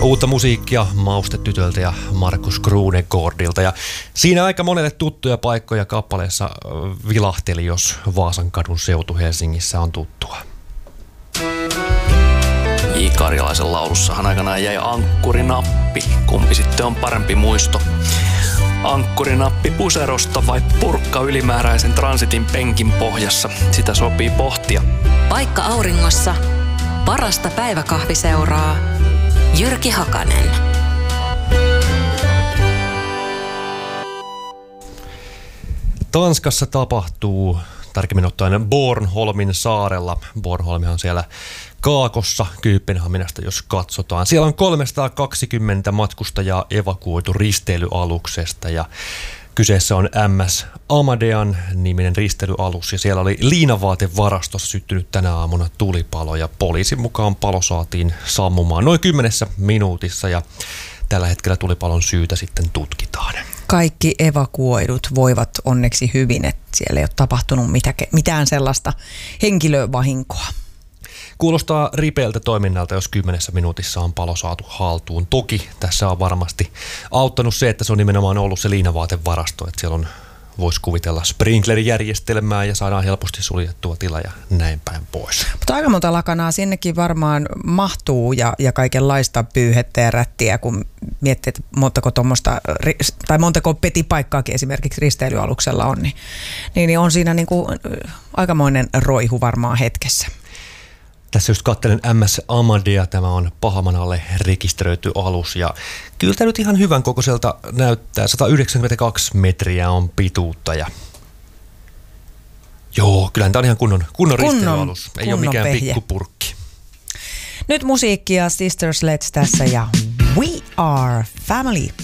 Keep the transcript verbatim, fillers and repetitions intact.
Uutta musiikkia Maustetytöltä ja Markus Krunegårdilta. Ja siinä aika monelle tuttuja paikkoja kappaleessa vilahteli, jos Vaasankadun seutu Helsingissä on tuttua. J. Karjalaisen laulussahan aikanaan jäi ankkurinappi. Kumpi sitten on parempi muisto? Ankkurinappi puserosta vai purkka ylimääräisen transitin penkin pohjassa? Sitä sopii pohtia. Paikka auringossa. Parasta päiväkahviseuraa. Jyrki Hakanen. Tanskassa tapahtuu, tarkemmin ottaen Bornholmin saarella. Bornholmi on siellä kaakossa Kööpenhaminasta, jos katsotaan. Siellä on kolmesataakaksikymmentä matkustajaa evakuoitu risteilyaluksesta ja kyseessä on M S Amadean niminen risteilyalus ja siellä oli liinavaatevarastossa syttynyt tänä aamuna tulipalo ja poliisin mukaan palo saatiin sammumaan noin kymmenessä minuutissa ja tällä hetkellä tulipalon syytä sitten tutkitaan. Kaikki evakuoidut voivat onneksi hyvin, että siellä ei ole tapahtunut mitään sellaista henkilövahinkoa. Kuulostaa ripeältä toiminnalta, jos kymmenessä minuutissa on palo saatu haltuun. Toki tässä on varmasti auttanut se, että se on nimenomaan ollut se liinavaatevarasto, että siellä on, voisi kuvitella sprinklerijärjestelmää ja saadaan helposti suljettua tila ja näin päin pois. Mutta aika monta lakanaa sinnekin varmaan mahtuu ja, ja kaikenlaista pyyhettä ja rättiä, kun miettii, että montako tuommoista, tai montako petipaikkaakin esimerkiksi risteilyaluksella on, niin, niin on siinä niin kuin aikamoinen roihu varmaan hetkessä. Tässä just katselen M S Amadea, tämä on Pahamanalle rekisteröity alus ja kyllä tämä nyt ihan hyvän kokoiselta näyttää. sata yhdeksänkymmentäkaksi metriä on pituutta ja joo, kyllähän tämä on ihan kunnon, kunnon, kunnon risteilyalus. Ei kunnon ole mikään pehje. Pikkupurkki. Nyt musiikkia Sister Sledge tässä ja We Are Family.